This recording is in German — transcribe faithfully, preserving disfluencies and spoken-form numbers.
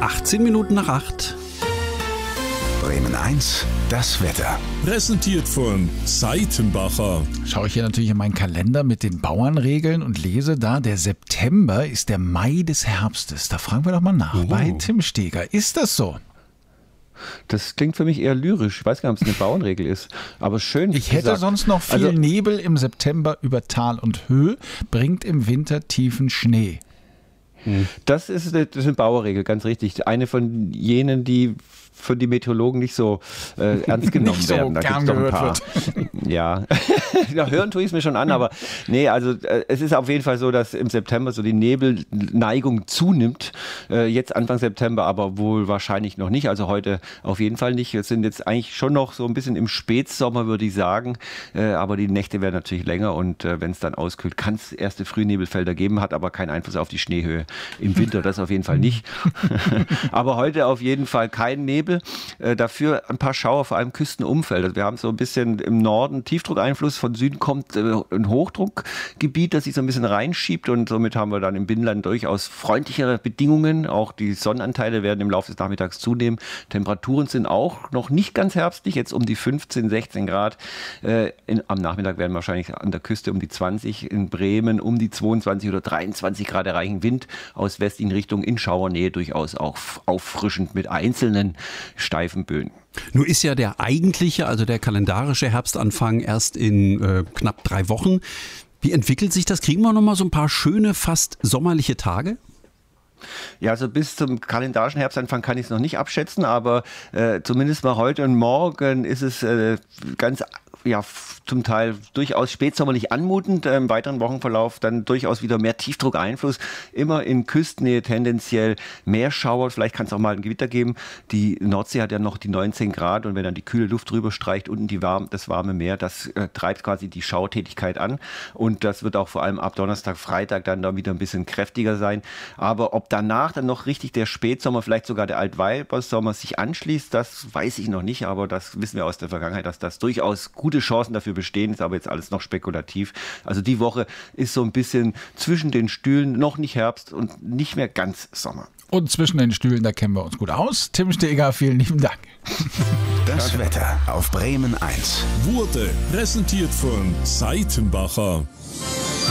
achtzehn Minuten nach acht. Bremen eins, das Wetter. Präsentiert von Seitenbacher. Schaue ich hier natürlich in meinen Kalender mit den Bauernregeln und lese da, der September ist der Mai des Herbstes. Da fragen wir doch mal nach Oh. bei Tim Steger. Ist das so? Das klingt für mich eher lyrisch. Ich weiß gar nicht, ob es eine Bauernregel ist. Aber schön Ich hätte gesagt. sonst noch viel Also, Nebel im September über Tal und Höhe, bringt im Winter tiefen Schnee. Das ist, eine, das ist eine Bauernregel, ganz richtig. Eine von jenen, die von die Meteorologen nicht so äh, ernst genommen Nicht so werden. Da gern gibt's doch ein gehört paar. Ja, ja hören tue ich es mir schon an, aber nee, also äh, es ist auf jeden Fall so, dass im September so die Nebelneigung zunimmt. Äh, jetzt Anfang September, aber wohl wahrscheinlich noch nicht. Also heute auf jeden Fall nicht. Wir sind jetzt eigentlich schon noch so ein bisschen im Spätsommer, würde ich sagen. Äh, aber die Nächte werden natürlich länger und äh, wenn es dann auskühlt, kann es erste Frühnebelfelder geben, hat aber keinen Einfluss auf die Schneehöhe. Im Winter das auf jeden Fall nicht. Aber heute auf jeden Fall kein Nebel. Äh, dafür ein paar Schauer, vor allem Küstenumfeld. Also wir haben so ein bisschen im Norden Tiefdruckeinfluss. Von Süden kommt äh, ein Hochdruckgebiet, das sich so ein bisschen reinschiebt. Und somit haben wir dann im Binnenland durchaus freundlichere Bedingungen. Auch die Sonnenanteile werden im Laufe des Nachmittags zunehmen. Temperaturen sind auch noch nicht ganz herbstlich. Jetzt um die fünfzehn, sechzehn Grad. Äh, in, am Nachmittag werden wahrscheinlich an der Küste um die zwanzig. In Bremen um die zweiundzwanzig oder dreiundzwanzig Grad erreichen. Wind aus westlichen Richtungen in Schauernähe durchaus auch auffrischend mit einzelnen steifen Böen. Nun ist ja der eigentliche, also der kalendarische Herbstanfang erst in äh, knapp drei Wochen. Wie entwickelt sich das? Kriegen wir noch mal so ein paar schöne, fast sommerliche Tage? Ja, also bis zum kalendarischen Herbstanfang kann ich es noch nicht abschätzen, aber äh, zumindest mal heute und morgen ist es äh, ganz, ja, f- zum Teil durchaus spätsommerlich anmutend. Äh, Im weiteren Wochenverlauf dann durchaus wieder mehr Tiefdruckeinfluss. Immer in Küstennähe tendenziell mehr Schauer. Vielleicht kann es auch mal ein Gewitter geben. Die Nordsee hat ja noch die neunzehn Grad und wenn dann die kühle Luft drüber streicht, unten die warm, das warme Meer, das äh, treibt quasi die Schauertätigkeit an. Und das wird auch vor allem ab Donnerstag, Freitag dann da wieder ein bisschen kräftiger sein. Aber ob danach dann noch richtig der Spätsommer, vielleicht sogar der Altweibersommer sich anschließt, das weiß ich noch nicht. Aber das wissen wir aus der Vergangenheit, dass das durchaus gute Chancen dafür bestehen, ist aber jetzt alles noch spekulativ. Also die Woche ist so ein bisschen zwischen den Stühlen, noch nicht Herbst und nicht mehr ganz Sommer. Und zwischen den Stühlen, da kennen wir uns gut aus. Tim Steger, vielen lieben Dank. Das Wetter auf Bremen eins. Wurde präsentiert von Seitenbacher.